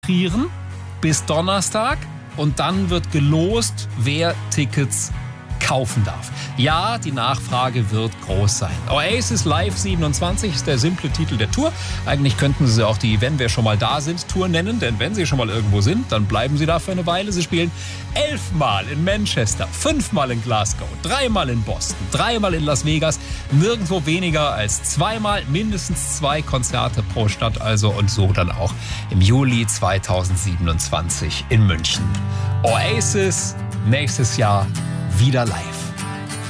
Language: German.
bis Donnerstag und dann wird gelost, wer Tickets kaufen darf. Ja, die Nachfrage wird groß sein. Oasis Live 27 ist der simple Titel der Tour. Eigentlich könnten sie auch die Wenn wir schon mal da sind Tour nennen, denn wenn sie schon mal irgendwo sind, dann bleiben sie da für eine Weile. Sie spielen 11 Mal in Manchester, 5 Mal in Glasgow, 3 Mal in Boston, 3 Mal in Las Vegas, nirgendwo weniger als 2 Mal, mindestens 2 Konzerte pro Stadt also und so dann auch im Juli 2027 in München. Oasis nächstes Jahr wieder live.